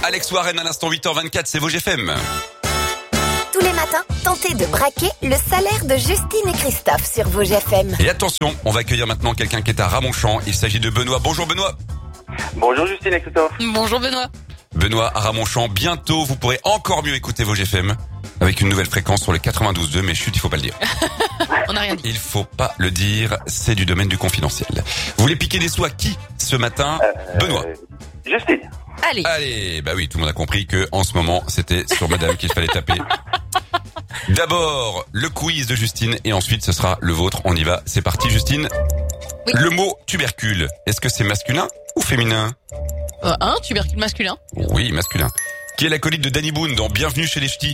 Alex Warren à l'instant 8h24, c'est Vosges FM. Tous les matins, tentez de braquer le salaire de Justine et Christophe sur Vosges FM. Et attention, on va accueillir maintenant quelqu'un qui est à Ramonchamp. Il s'agit de Benoît. Bonjour Benoît. Bonjour Justine et Christophe. Bonjour Benoît. Benoît à Ramonchamp. Bientôt, vous pourrez encore mieux écouter Vosges FM avec une nouvelle fréquence sur le 92.2. Mais chut, il faut pas le dire. On n'a rien dit. Il faut pas le dire, c'est du domaine du confidentiel. Vous voulez piquer des sous à qui ce matin Benoît. Justine. Allez. Bah oui, tout le monde a compris que en ce moment, c'était sur madame qu'il fallait taper. D'abord, le quiz de Justine et ensuite ce sera le vôtre. On y va, c'est parti Justine. Oui. Le mot tubercule, est-ce que c'est masculin ou féminin? Un tubercule masculin. Oui, masculin. Qui est l'acolyte de Danny Boone dans Bienvenue chez les Ch'tis?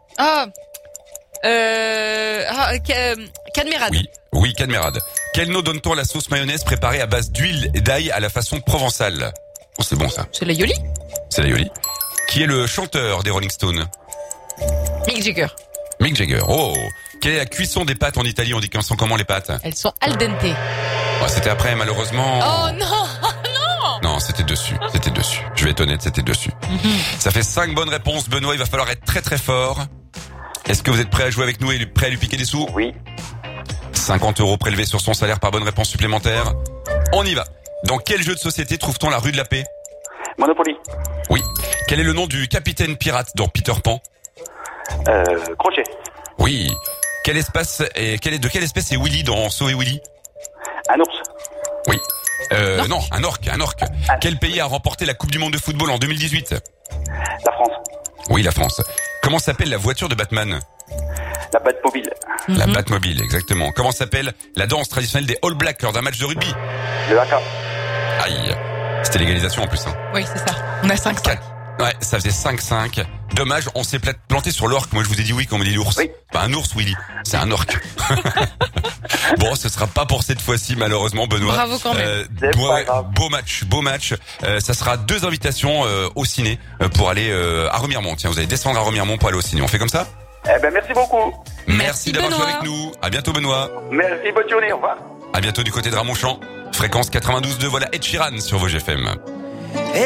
Cadmerade. Oui, Cadmerade. Quel nom donne-t-on à la sauce mayonnaise préparée à base d'huile et d'ail à la façon provençale? Oh, c'est bon ça. C'est la Yoli. C'est la Yoli. Qui est le chanteur des Rolling Stones? Mick Jagger. Mick Jagger. Oh. Quelle est la cuisson des pâtes en Italie? On dit qu'elles sont comment les pâtes? Elles sont al dente. Oh, c'était après malheureusement. Oh non. Non, c'était dessus. Je vais être honnête, c'était dessus. Ça fait 5 bonnes réponses. Benoît, il va falloir être très très fort. Est-ce que vous êtes prêt à jouer avec nous et prêt à lui piquer des sous? Oui. 50 € prélevés sur son salaire par bonne réponse supplémentaire. On y va. Dans quel jeu de société trouve-t-on la rue de la Paix? Monopoly. Oui. Quel est le nom du capitaine pirate dans Peter Pan? Crochet. Oui. De quelle espèce est Willy dans Sauver Willy? Un ours. Oui. Non, un orque. Quel pays a remporté la Coupe du Monde de football en 2018? La France. Oui, la France. Comment s'appelle la voiture de Batman? La Batmobile. La Batmobile, exactement. Comment s'appelle la danse traditionnelle des All Blacks lors d'un match de rugby? Le haka. Aïe. C'était l'égalisation en plus. Hein. Oui, c'est ça. On a 5-5. Ouais, ça faisait 5-5. Dommage, on s'est planté sur l'orque. Moi, je vous ai dit oui quand on me dit l'ours. Oui. Pas un ours, Willy. C'est un orque. Bon, ce sera pas pour cette fois-ci, malheureusement, Benoît. Bravo quand même. Beau match. Ça sera 2 invitations au ciné pour aller à Remiremont. Tiens, vous allez descendre à Remiremont pour aller au ciné. On fait comme ça? Merci beaucoup. Merci, d'avoir joué Benoît. avec nous. À bientôt, Benoît. Merci, bonne journée, au revoir. À bientôt du côté de Ramonchamp. Fréquence 92.2, voilà Ed Sheeran sur Vosges FM.